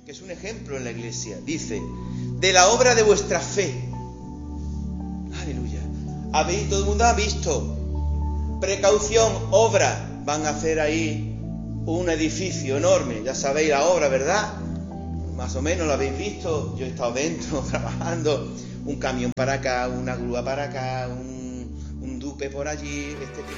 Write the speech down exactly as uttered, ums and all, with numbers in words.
que es un ejemplo en la iglesia. Dice, de la obra de vuestra fe. Aleluya. Habéis, todo el mundo ha visto. Precaución, obra. Van a hacer ahí un edificio enorme. Ya sabéis la obra, ¿verdad? Más o menos lo habéis visto. Yo he estado dentro trabajando. Un camión para acá, una grúa para acá, un, un dupe por allí. Este